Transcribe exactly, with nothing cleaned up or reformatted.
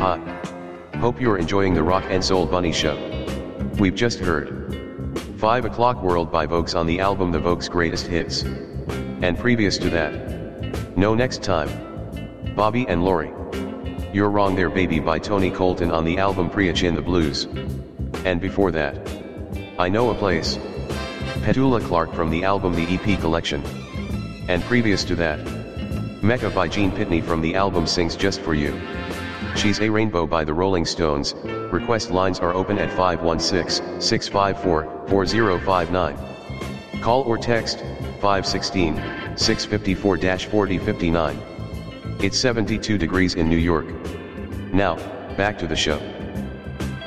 Hi. Hope you're enjoying the Rock and Soul Bunny Show. We've just heard five o'clock World by Vogues on the album The Vogues Greatest Hits. And previous to that, No Next Time, Bobby and Lori. You're Wrong There Baby by Tony Colton on the album Preachin' the Blues. And before that, I Know a Place, Petula Clark from the album The E P Collection. And previous to that, Mecca by Gene Pitney from the album Sings Just For You. She's a Rainbow by the Rolling Stones. Request lines are open at five one six, six five four, four zero five nine. Call or text, five one six, six five four, four zero five nine. It's seventy-two degrees in New York. Now, back to the show.